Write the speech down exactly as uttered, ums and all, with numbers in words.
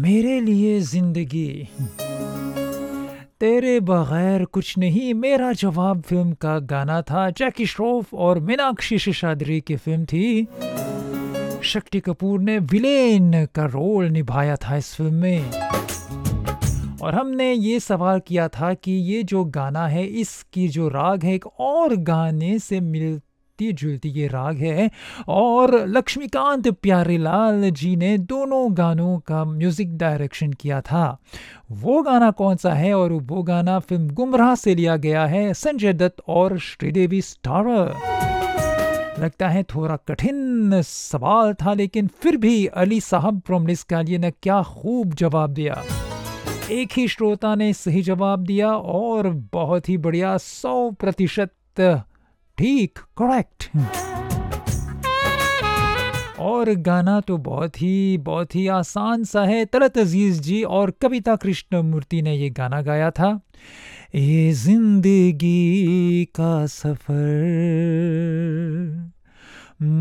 मेरे लिए जिंदगी तेरे बगैर कुछ नहीं, मेरा जवाब फिल्म का गाना था। जैकी श्रॉफ और मीनाक्षी शेषाद्री की फिल्म थी। शक्ति कपूर ने विलेन का रोल निभाया था इस फिल्म में। और हमने ये सवाल किया था कि ये जो गाना है, इसकी जो राग है एक और गाने से मिलती जुलती ये राग है, और लक्ष्मीकांत प्यारेलाल जी ने दोनों गानों का म्यूजिक डायरेक्शन किया था। वो गाना कौन सा है? और वो गाना फिल्म गुमराह से लिया गया है, संजय दत्त और श्रीदेवी स्टारर। लगता है थोड़ा कठिन सवाल था, लेकिन फिर भी अली साहब फ्रॉम निस्कालिया ने क्या खूब जवाब दिया। एक ही श्रोता ने सही जवाब दिया और बहुत ही बढ़िया, सौ प्रतिशत ठीक, करेक्ट। और गाना तो बहुत ही बहुत ही आसान सा है। तलत अजीज जी और कविता कृष्णमूर्ति ने ये गाना गाया था। ये जिंदगी का सफर